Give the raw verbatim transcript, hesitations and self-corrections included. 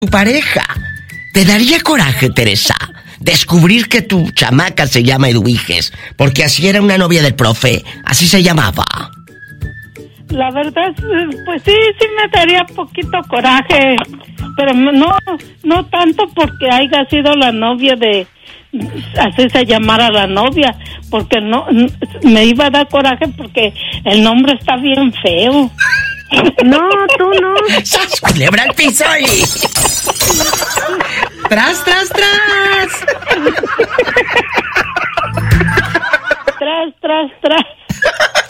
tu pareja. ¿Te daría coraje, Teresa, descubrir que tu chamaca se llama Eduviges? Porque así era una novia del profe, así se llamaba. La verdad, pues sí, sí me daría poquito coraje, pero no, no tanto porque haya sido la novia de, así se llamara la novia, porque no, me iba a dar coraje porque el nombre está bien feo. No, tú no. ¡Sas, culebra al piso y... ¡Tras, tras, tras! Tras, tras, tras.